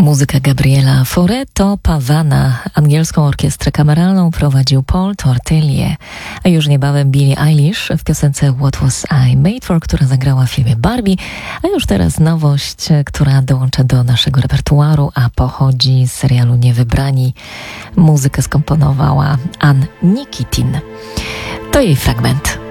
Muzyka Gabriela Fauré to Pavana. Angielską orkiestrę kameralną prowadził Paul Tortelier, a już niebawem Billie Eilish w piosence What Was I Made For, która zagrała w filmie Barbie, a już teraz nowość, która dołącza do naszego repertuaru, a pochodzi z serialu Niewybrani. Muzykę skomponowała Ann Nikitin. To jej fragment.